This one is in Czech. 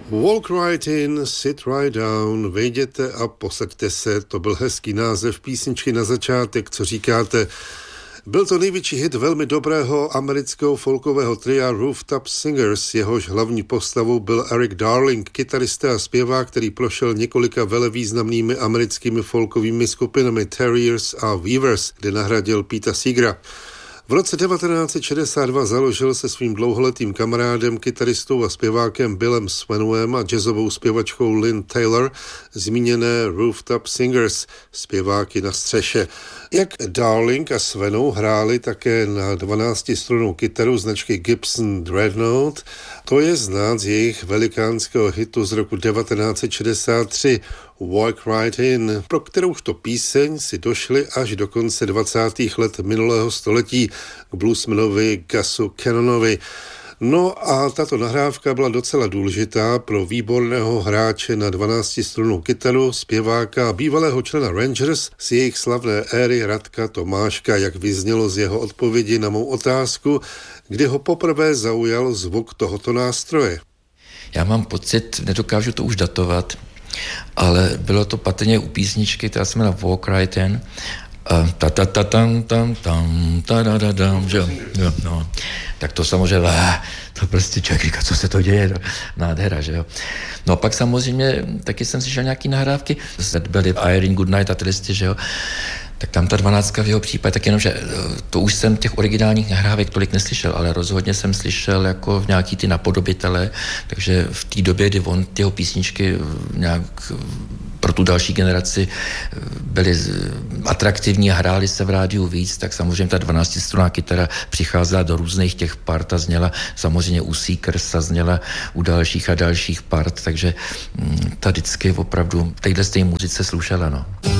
Walk right in, sit right down, vejděte a posaďte se, to byl hezký název písničky na začátek, co říkáte. Byl to největší hit velmi dobrého amerického folkového tria Rooftop Singers, jehož hlavní postavou byl Eric Darling, kytarista a zpěvák, který prošel několika velevýznamnými americkými folkovými skupinami Terriers a Weavers, kde nahradil Peta Seegera. V roce 1962 založil se svým dlouholetým kamarádem, kytaristou a zpěvákem Billem Svenouem a jazzovou zpěvačkou Lynn Taylor zmíněné Rooftop Singers, zpěváky na střeše. Jak Darling a Svenou hráli také na 12strunnou kytaru značky Gibson Dreadnought, to je znát z jejich velikánského hitu z roku 1963 Walk Right In, pro kteroužto píseň si došli až do konce 20. let minulého století k bluesmanovi Gusu Cannonovi. No a tato nahrávka byla docela důležitá pro výborného hráče na 12strunnou kytaru, zpěváka a bývalého člena Rangers z jejich slavné éry Radka Tomáška, jak vyznělo z jeho odpovědi na mou otázku, kdy ho poprvé zaujal zvuk tohoto nástroje. Já mám pocit, nedokážu to už datovat, ale bylo to patrně u písničky, která se jmenuje Walk Right In, no. Tak to samozřejmě, to prostě člověk říká, co se to děje, nádhera, že jo. No a pak samozřejmě, taky jsem slyšel nějaký nahrávky, byly Irene Goodnight a tylisty, že jo. Tak tam ta 12 v jeho případě, tak jenom, že to už jsem těch originálních nahrávek tolik neslyšel, ale rozhodně jsem slyšel jako v nějaký ty napodobitele, takže v té době, kdy on jeho písničky nějak pro tu další generaci byly atraktivní a hrály se v rádiu víc, tak samozřejmě ta 12strunná kytara přicházela do různých těch part a zněla samozřejmě u Seekers a zněla u dalších a dalších part, takže ta vždycky opravdu téhle muzice slušela, no.